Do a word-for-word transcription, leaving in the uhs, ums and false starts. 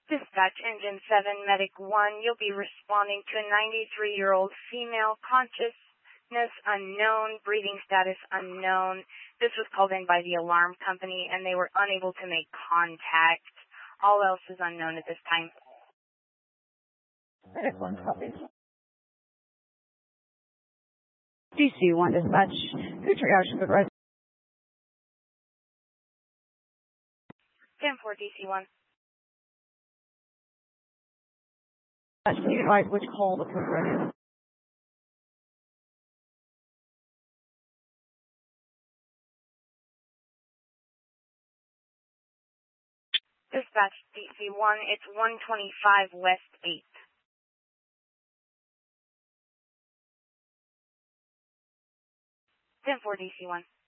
Dispatch Engine seven, Medic one, you'll be responding to a ninety-three-year-old female, consciousness unknown, breathing status unknown. This was called in by the alarm company, and they were unable to make contact. All else is unknown at this time. Medic one, copy. D C one, dispatch. Who triage for res- ten four, D C one. Can you advise which call to put ready? Dispatch D C one, it's one twenty-five West eighth. ten four, D C one.